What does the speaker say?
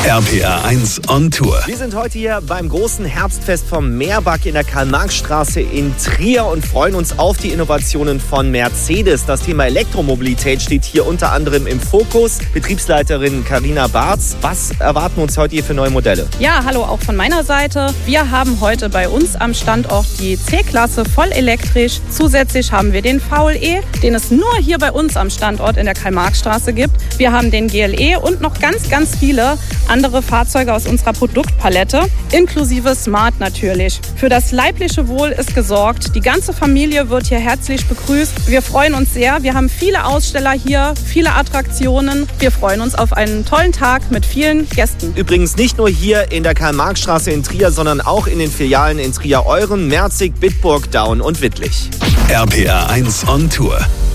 RPR 1 on Tour. Wir sind heute hier beim großen Herbstfest vom Meerbak in der Karl-Marx-Straße in Trier und freuen uns auf die Innovationen von Mercedes. Das Thema Elektromobilität steht hier unter anderem im Fokus. Betriebsleiterin Carina Barz, was erwarten uns heute hier für neue Modelle? Ja, hallo auch von meiner Seite. Wir haben heute bei uns am Standort die C-Klasse voll elektrisch. Zusätzlich haben wir den VLE, den es nur hier bei uns am Standort in der Karl-Marx-Straße gibt. Wir haben den GLE und noch ganz viele andere Fahrzeuge aus unserer Produktpalette, inklusive Smart natürlich. Für das leibliche Wohl ist gesorgt. Die ganze Familie wird hier herzlich begrüßt. Wir freuen uns sehr. Wir haben viele Aussteller hier, viele Attraktionen. Wir freuen uns auf einen tollen Tag mit vielen Gästen. Übrigens nicht nur hier in der Karl-Marx-Straße in Trier, sondern auch in den Filialen in Trier-Euren, Merzig, Bitburg, Daun und Wittlich. RPR 1 on Tour.